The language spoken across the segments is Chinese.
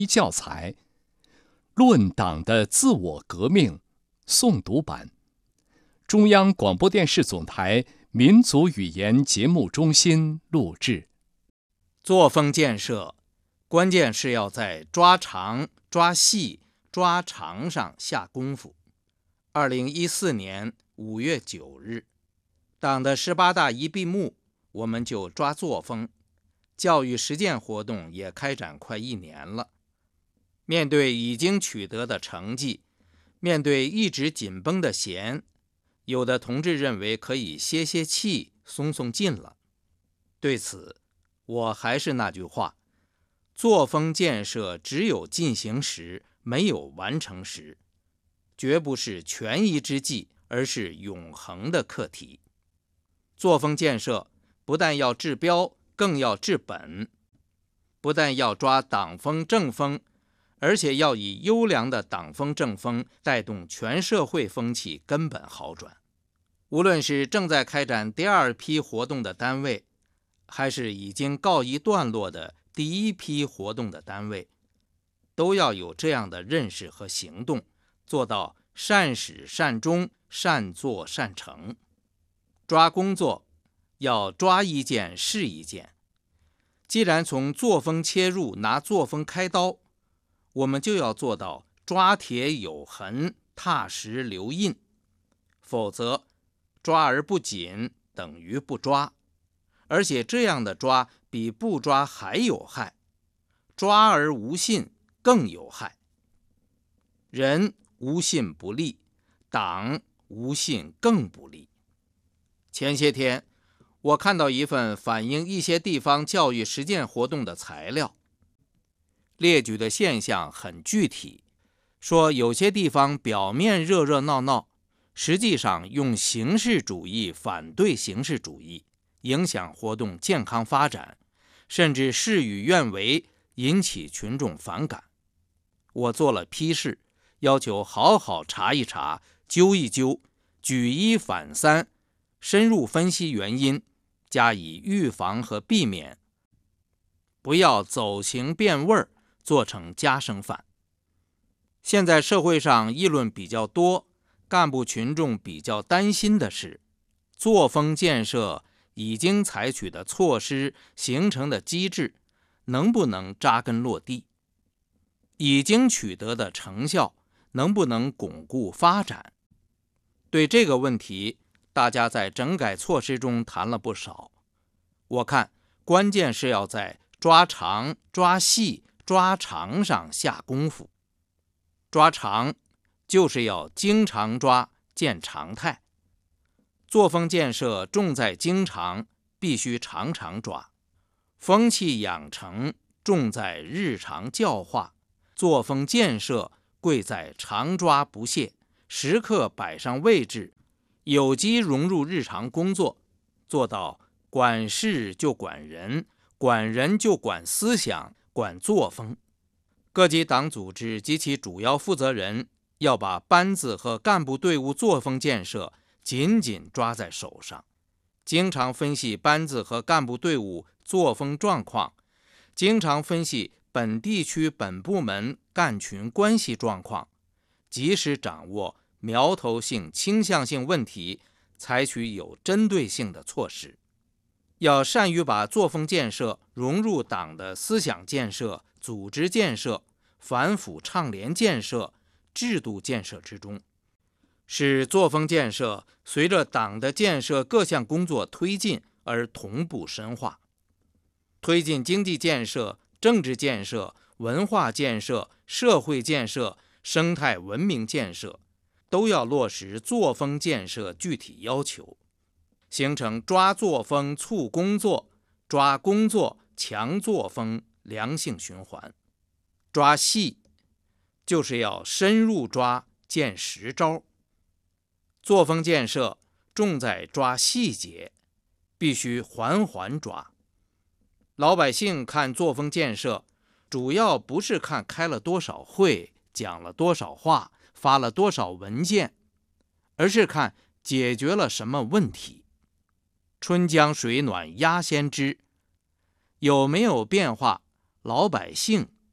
教材，论党的自我革命诵读版，中央广播电视总台民族语言节目中心录制。 作风建设，关键是要在抓长、抓细、抓长上下功夫。2014年5月9日，党的18大一闭幕，我们就抓作风。教育实践活动也开展快1年了。面对已经取得的成绩，面对一直紧绷的弦，有的同志认为可以歇歇气，松松劲了。对此，我还是那句话，作风建设只有进行时，没有完成时，绝不是权宜之计，而是永恒的课题。作风建设不但要治标，更要治本，不但要抓党风政风，而且要以优良的党风政风带动全社会风气根本好转。无论是正在开展第2批活动的单位，还是已经告一段落的第1批活动的单位，都要有这样的认识和行动，做到善始善终，善作善成。抓工作要抓一件是一件。既然从作风切入，拿作风开刀，我们就要做到抓铁有痕，踏实留印，否则抓而不紧等于不抓，而且这样的抓比不抓还有害，抓而无信更有害。人无信不立，党无信更不立。前些天我看到一份反映一些地方教育实践活动的材料，列举的现象很具体，说有些地方表面热热闹闹，实际上用形式主义反对形式主义，影响活动健康发展，甚至事与愿违，引起群众反感。我做了批示，要求好好查一查，究一究，举一反三，深入分析原因，加以预防和避免，不要走形变味儿，做成夹生饭。现在社会上议论比较多，干部群众比较担心的是，作风建设已经采取的措施形成的机制能不能扎根落地，已经取得的成效能不能巩固发展。对这个问题，大家在整改措施中谈了不少。我看关键是要在抓长、抓细、抓长上下功夫。抓长就是要经常抓，见常态。作风建设重在经常，必须常常抓。风气养成重在日常教化，作风建设贵在常抓不懈，时刻摆上位置，有机融入日常工作，做到管事就管人，管人就管思想，管作风。各级党组织及其主要负责人要把班子和干部队伍作风建设紧紧抓在手上，经常分析班子和干部队伍作风状况，经常分析本地区本部门干群关系状况，及时掌握苗头性、倾向性问题，采取有针对性的措施。要善于把作风建设融入党的思想建设、组织建设、反腐倡廉建设、制度建设之中，使作风建设随着党的建设各项工作推进而同步深化。推进经济建设、政治建设、文化建设、社会建设、生态文明建设，都要落实作风建设具体要求，形成抓作风促工作、抓工作强作风良性循环。抓细就是要深入抓，见实招。作风建设重在抓细节，必须环环抓。老百姓看作风建设，主要不是看开了多少会，讲了多少话，发了多少文件，而是看解决了什么问题。春江水暖鸭先知，有没有变化，老百姓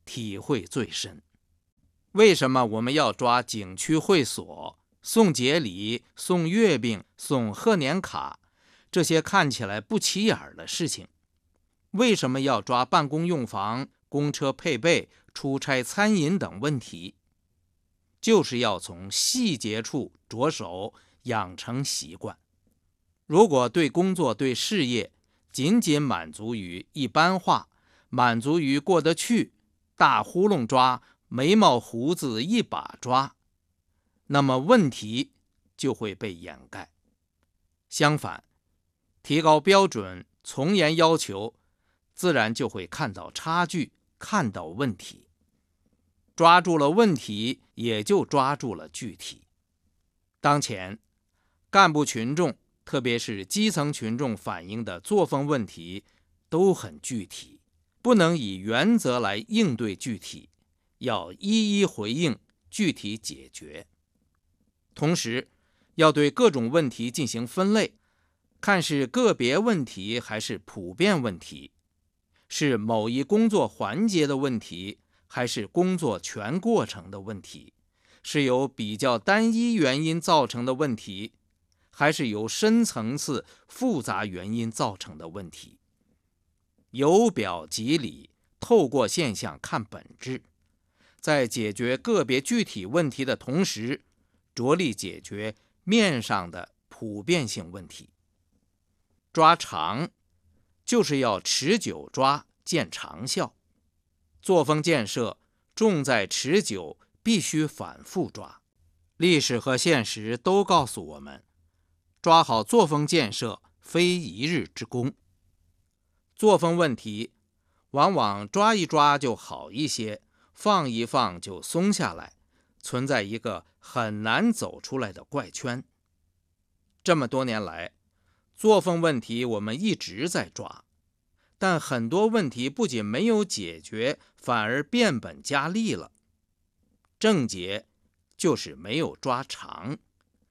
体会最深。为什么我们要抓景区会所、送节礼、送月饼、送贺年卡这些看起来不起眼的事情？为什么要抓办公用房、公车配备、出差餐饮等问题？就是要从细节处着手，养成习惯。如果对工作、对事业仅仅满足于一般化，满足于过得去，大窟窿抓，眉毛胡子一把抓，那么问题就会被掩盖。相反，提高标准，从严要求，自然就会看到差距，看到问题。抓住了问题，也就抓住了具体。当前，干部群众，特别是基层群众反映的作风问题都很具体，不能以原则来应对具体，要一一回应，具体解决。同时，要对各种问题进行分类，看是个别问题还是普遍问题，是某一工作环节的问题，还是工作全过程的问题，是由比较单一原因造成的问题，还是由深层次复杂原因造成的问题。由表及里，透过现象看本质，在解决个别具体问题的同时，着力解决面上的普遍性问题。抓长，就是要持久抓，见长效。作风建设重在持久，必须反复抓。历史和现实都告诉我们，抓好作风建设非一日之功。作风问题往往抓一抓就好一些，放一放就松下来，存在一个很难走出来的怪圈。这么多年来，作风问题我们一直在抓，但很多问题不仅没有解决，反而变本加厉了。症结就是没有抓长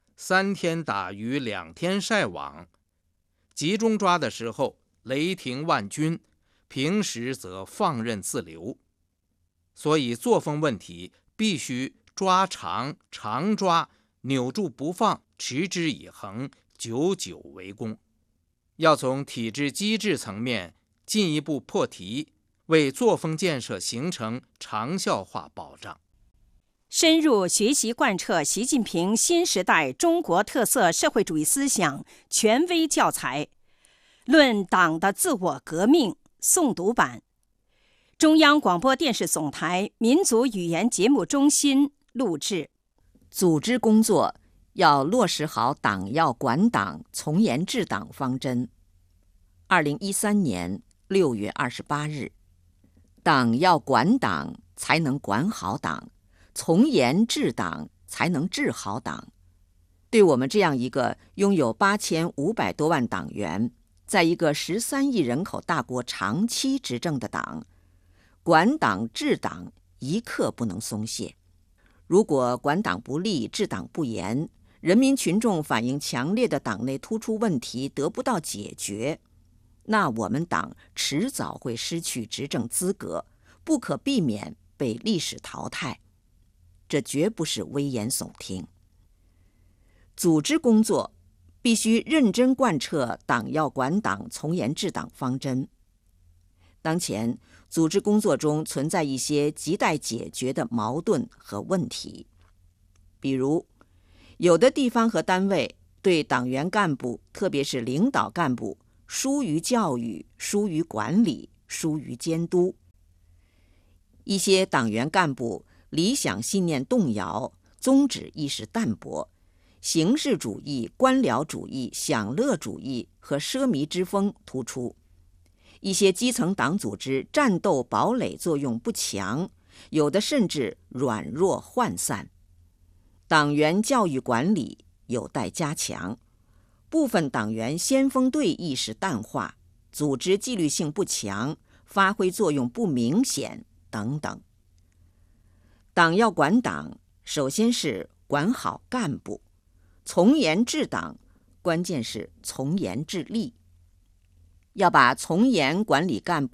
，3天打鱼2天晒网。集中抓的时候雷霆万钧，平时则放任自流。所以作风问题必须抓长，常抓，扭住不放，持之以恒，久久为功。要从体制机制层面进一步破题，为作风建设形成长效化保障。 深入学习贯彻习近平新时代中国特色社会主义思想权威教材《论党的自我革命》诵读版，中央广播电视总台民族语言节目中心录制。 组织工作要落实好党要管党、从严治党方针。2013年6月28日，党要管党，才能管好党；从严治党，才能治好党。对我们这样一个拥有8500多万党员，在一个13亿人口大国长期执政的党，管党治党一刻不能松懈。如果管党不力、治党不严，人民群众反映强烈的党内突出问题得不到解决，那我们党迟早会失去执政资格，不可避免被历史淘汰。这绝不是危言耸听。组织工作必须认真贯彻党要管党、从严治党方针。当前，组织工作中存在一些亟待解决的矛盾和问题，比如，有的地方和单位对党员干部，特别是领导干部，疏于教育、疏于管理、疏于监督。一些党员干部理想信念动摇，宗旨意识淡薄，形式主义、官僚主义、享乐主义和奢靡之风突出。一些基层党组织战斗堡垒作用不强，有的甚至软弱涣散。党员教育管理有待加强，部分党员先锋队意识淡化，组织纪律性不强，发挥作用不明显等等。党要管党，首先是管好干部；从严治党，关键是从严治吏。要把从严管理干部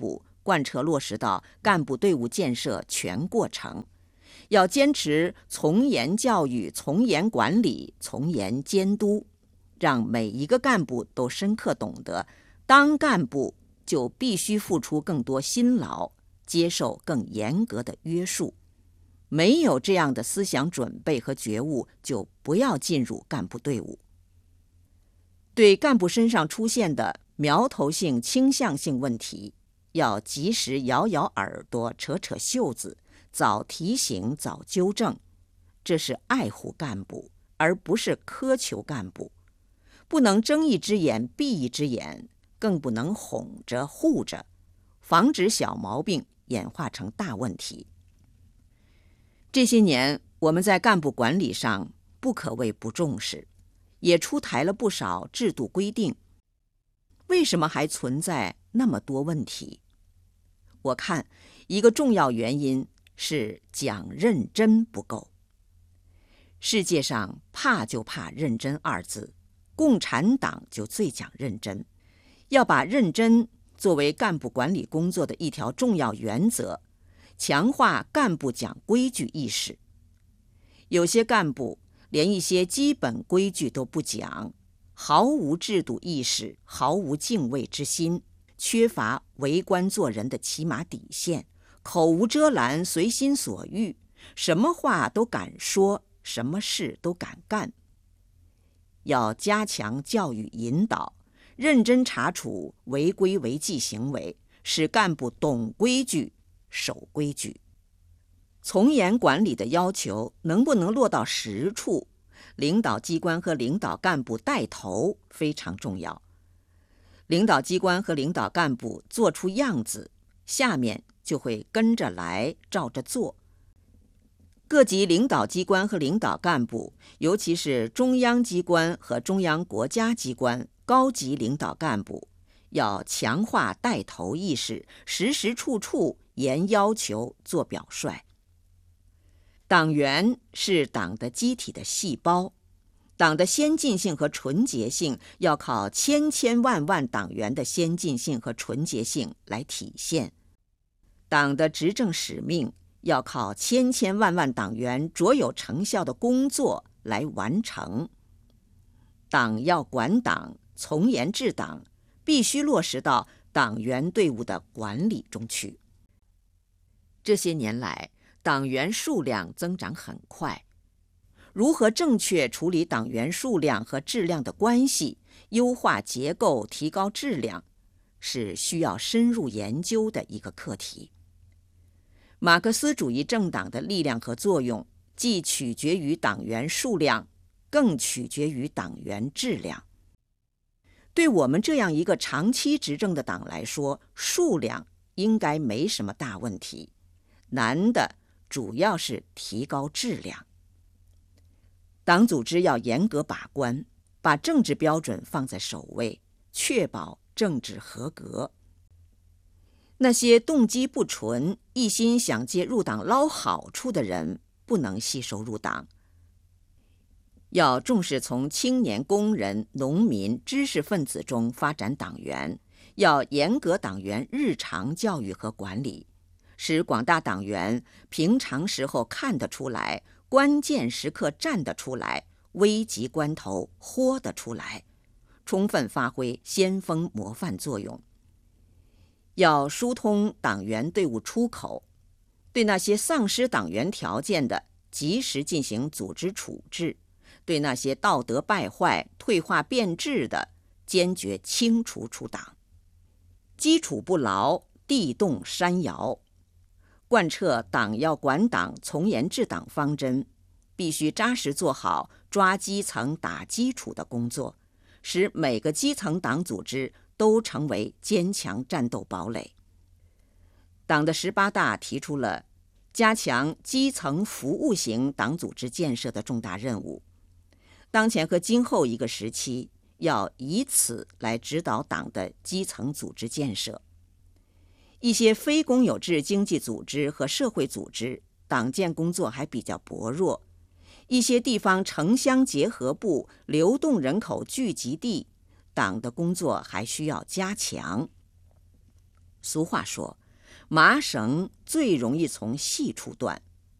贯彻落实到干部队伍建设全过程，要坚持从严教育、从严管理、从严监督，让每一个干部都深刻懂得，当干部就必须付出更多辛劳，接受更严格的约束。没有这样的思想准备和觉悟，就不要进入干部队伍。对干部身上出现的苗头性、倾向性问题，要及时摇摇耳朵、扯扯袖子，早提醒、早纠正。这是爱护干部，而不是苛求干部。不能睁一只眼闭一只眼，更不能哄着护着，防止小毛病演化成大问题。这些年，我们在干部管理上不可谓不重视，也出台了不少制度规定。为什么还存在那么多问题？我看一个重要原因是讲认真不够。世界上怕就怕认真二字，共产党就最讲认真，要把认真作为干部管理工作的一条重要原则，强化干部讲规矩意识。有些干部连一些基本规矩都不讲，毫无制度意识，毫无敬畏之心，缺乏为官做人的起码底线，口无遮拦，随心所欲，什么话都敢说，什么事都敢干。要加强教育引导，认真查处违规违纪行为，使干部懂规矩、守规矩。从严管理的要求能不能落到实处，领导机关和领导干部带头非常重要。领导机关和领导干部做出样子，下面就会跟着来，照着做。各级领导机关和领导干部，尤其是中央机关和中央国家机关高级领导干部，要强化带头意识，时时处处严要求，做表率。党员是党的机体的细胞，党的先进性和纯洁性要靠千千万万党员的先进性和纯洁性来体现。党的执政使命要靠千千万万党员卓有成效的工作来完成。党要管党，从严治党，必须落实到党员队伍的管理中去。这些年来，党员数量增长很快，如何正确处理党员数量和质量的关系，优化结构，提高质量，是需要深入研究的一个课题。马克思主义政党的力量和作用，既取决于党员数量，更取决于党员质量。对我们这样一个长期执政的党来说，数量应该没什么大问题，难的主要是提高质量。党组织要严格把关，把政治标准放在首位，确保政治合格。那些动机不纯、一心想借入党捞好处的人，不能吸收入党。要重视从青年工人、农民、知识分子中发展党员，要严格党员日常教育和管理，使广大党员平常时候看得出来，关键时刻站得出来，危急关头豁得出来，充分发挥先锋模范作用。要疏通党员队伍出口，对那些丧失党员条件的，及时进行组织处置；对那些道德败坏、退化变质的，坚决清除出党。基础不牢，地动山摇。贯彻党要管党、从严治党方针，必须扎实做好抓基层、打基础的工作，使每个基层党组织都成为坚强战斗堡垒。党的18大提出了加强基层服务型党组织建设的重大任务，当前和今后一个时期要以此来指导党的基层组织建设。一些非公有制经济组织和社会组织党建工作还比较薄弱，一些地方城乡结合部、流动人口聚集地，党的工作还需要加强。俗话说， 麻绳最容易从细处断。